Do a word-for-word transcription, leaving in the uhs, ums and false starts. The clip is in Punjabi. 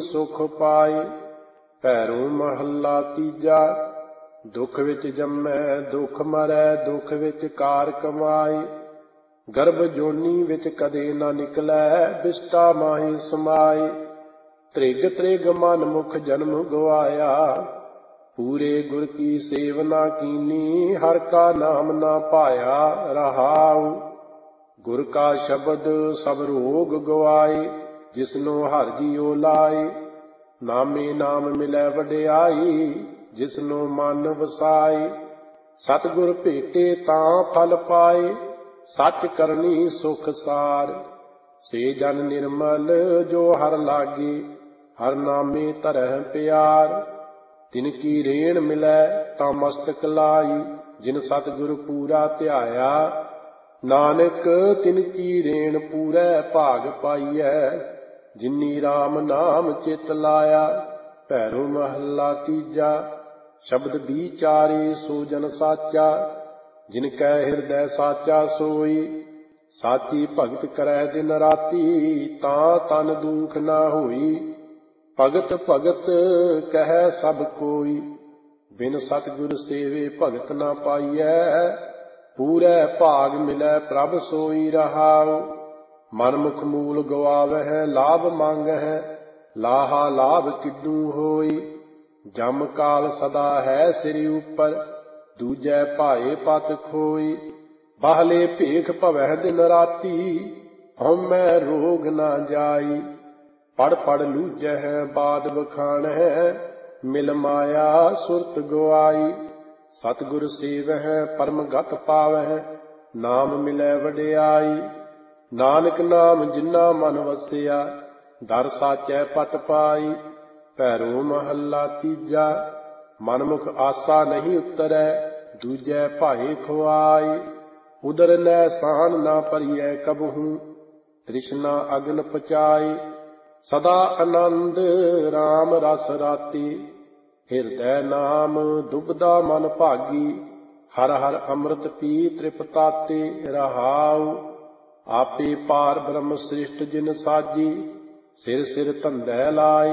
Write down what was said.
ਸੁਖ ਪਾਏ। ਭੈਰੋ ਮਹੱਲਾ ਤੀਜਾ। ਦੁੱਖ ਵਿੱਚ ਜੰਮੈ ਦੁੱਖ ਮਰੈ, ਦੁੱਖ ਵਿੱਚ ਕਾਰ ਕਮਾਏ। ਗਰਭ ਜੋਨੀ ਵਿੱਚ ਕਦੇ ਨਾ ਨਿਕਲੈ, ਬਿਸਟਾ ਮਾਹੀ ਸਮਾਏ। ਤ੍ਰਿਗ ਤ੍ਰਿਗ ਮਨ ਮੁਖ ਜਨਮ ਗਵਾਇਆ, ਪੂਰੇ ਗੁਰ ਕੀ ਸੇਵ ਨਾ ਕੀਨੀ। ਹਰ ਕਾ ਨਾਮ ਨਾ ਪਾਇਆ ਰਹਾਉ, ਗੁਰ ਕਾ ਸ਼ਬਦ ਸਭ ਰੋਗ ਗਵਾਏ। ਜਿਸਨੂੰ ਹਰਿ ਜੀਉ ਲਾਏ, ਨਾਮੇ ਨਾਮ ਮਿਲੈ ਵਡਿਆਈ। ਜਿਸਨੂੰ ਮਨ ਵਸਾਏ, ਸਤਿਗੁਰ ਭੇਟੇ ਤਾਂ ਫਲ ਪਾਏ। ਸੱਚ ਕਰਨੀ ਸੁਖ ਸਾਰ, ਸੇ ਜਨ ਨਿਰਮਲ ਜੋ ਹਰਿ ਲਾਗੇ। ਹਰਿ ਨਾਮੇ ਧਰਹਿ ਪਿਆਰ, ਤਿਨ ਕੀ ਰੇਣ ਮਿਲੈ ਤਾਂ ਮਸਤਕ ਲਾਈ। ਜਿਨ ਸਤਿਗੁਰ ਪੂਰਾ ਧਿਆਇਆ, ਨਾਨਕ ਤਿਨ ਕੀ ਰੇਣ ਪੂਰੈ ਭਾਗ ਪਾਈਐ। ਜਿਨੀ ਰਾਮ ਨਾਮ ਚਿਤ ਲਾਇਆ। ਭੈਰੋ ਮਹੱਲਾ ਤੀਜਾ। ਸ਼ਬਦ ਵਿਚਾਰੇ ਸੋ ਜਨ ਸਾਚਾ, ਜਿਨ ਕੈ ਹਿਰਦੈ ਸਾਚਾ ਸੋਈ। ਸਾਚੀ ਭਗਤ ਕਰੈ ਦਿਨ ਰਾਤੀ, ਤਾਂ ਤਨ ਦੁਖ ਨਾ ਹੋਈ। ਭਗਤ ਭਗਤ ਕਹੈ ਸਭ ਕੋਈ, ਬਿਨ ਸਤਿਗੁਰ ਸੇਵੇ ਭਗਤ ਨਾ ਪਾਈਐ। ਪੂਰੈ ਭਾਗ ਮਿਲੈ ਪ੍ਰਭ ਸੋਈ ਰਹਾਉ। ਮਨ ਮੁਖ ਮੂਲ ਗਵਾਵਹਿ ਲਾਭ ਮੰਗਹਿ, ਲਾਹਾ ਲਾਭ ਕਿੱਡੂ ਹੋਈ। ਜਮ ਕਾਲ ਸਦਾ ਹੈ ਸਿਰ ਉਪਰ, ਦੂਜੈ ਭਾਏ ਪਤ ਖੋਈ। ਬਾਹਲੇ ਭੇਖ ਭਵਹਿ ਦਿਨ ਰਾਤੀ, ਹਉਮੈ ਰੋਗ ਨਾ ਜਾਈ। ਪੜ ਪੜ ਲੂਝਹਿ ਬਾਦ ਬਖਾਣਹਿ, ਮਿਲ ਮਾਇਆ ਸੁਰਤ ਗਵਾਈ। ਸਤਿਗੁਰ ਸੇਵਹਿ ਪਰਮ ਗਤ ਪਾਵਹਿ, ਨਾਮ ਮਿਲੈ ਵਡਿਆਈ। ਨਾਨਕ ਨਾਮ ਜਿਨਾ ਮਨ ਵਸਿਆ, ਦਰ ਸਾਚੈ ਪਤ ਪਾਈ। ਭੈਰੋ ਮਹੱਲਾ ਤੀਜਾ। ਮਨਮੁਖ ਆਸਾ ਨਹੀਂ ਉਤਰੈ, ਦੂਜੈ ਭਾਏ ਖੁਆਈ। ਉਦਰ ਲੈ ਸਾਨ ਨਾ ਭਰੀਐ ਕਬਹੂ, ਤ੍ਰਿਸ਼ਨਾ ਅਗਨ ਪਚਾਈ। ਸਦਾ ਆਨੰਦ ਰਾਮ ਰਸ ਰਾਤੀ, ਹਿਰਦੈ ਨਾਮ ਦੁਬਦਾ ਮਨ ਭਾਗੀ। ਹਰ ਹਰ ਅੰਮ੍ਰਿਤ ਪੀ ਤ੍ਰਿਪਤਾਤੇ ਰਹਾਉ। ਆਪੇ ਪਾਰ ਬ੍ਰਹਮ ਸ੍ਰਿਸ਼ਟ ਜਿਨ ਸਾਜੀ, ਸਿਰ ਸਿਰ ਧੰਦੈ ਲਾਏ।